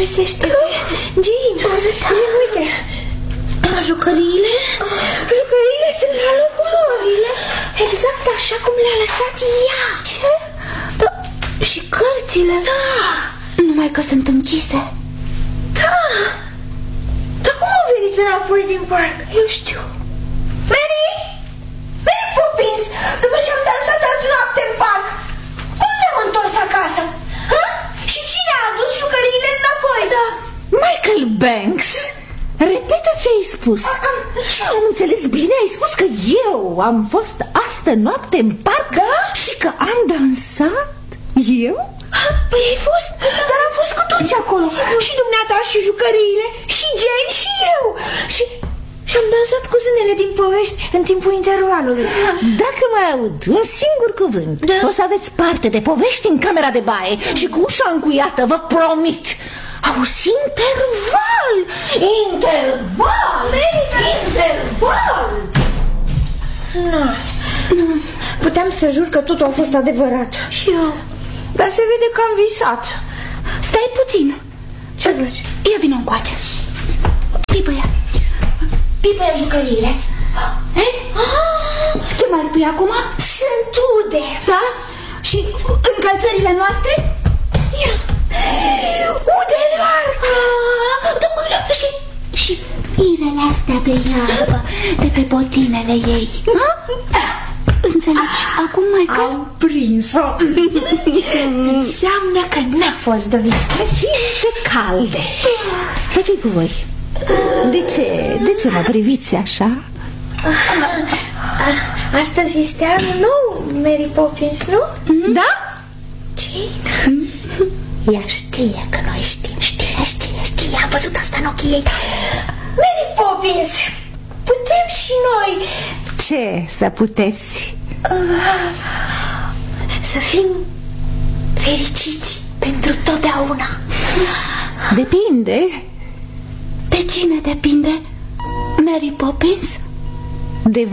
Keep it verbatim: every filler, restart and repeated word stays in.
găsește. Jean, Jean, uite. Jucăriile Jucăriile sunt la locul lor. Exact așa cum le-a lăsat ea. Ce? Da. Și cărțile. Da. Numai că sunt închise. Da. Dar cum au venit înapoi din parc? Eu știu. Mary! Mary Poppins! După ce am dansat azi noapte în parc, cum ne-am întors acasă? Ha? Și cine a adus jucăriile înapoi? Da. Michael Banks. Repetă ce ai spus. Și am înțeles bine, ai spus că eu am fost astă noapte în parc. Da? Și că am dansat? Eu? Păi ai fost, dar am fost cu toți acolo. Sigur. Și dumneata și jucăriile, și Jane și eu. Și, și am dansat cu zânele din povești în timpul intervalului. Dacă mai aud un singur cuvânt, da, o să aveți parte de povești în camera de baie. Și cu ușa încuiată, vă promit. Auzi, interval! Interval! Interval! Nu. Puteam să jur că totul a fost adevărat. Și eu. Dar se vede că am visat. Stai puțin. Ce faci? Ia vină încoace. Pipă-ia. Pipă-ia jucăriile. Eh? Ce mai spui acum? Sunt ude. Da? Și încălțările noastre? Ia. Udelor! Și, și firele astea de iarbă de pe botinele ei. Înțelegi? Acum mai că... Am prins-o. Înseamnă că n-a fost de vis. Ce calde. Ce-i cu voi? De ce? De ce mă priviți așa? Astăzi este anul nou, Mary Poppins, nu? Da? Jane? Ea știe că noi știm. Știe, știe, știe. Am văzut asta în ochii ei. Mary Poppins, putem și noi. Ce să puteți? Să fim fericiți pentru totdeauna. Depinde. De cine depinde, Mary Poppins? De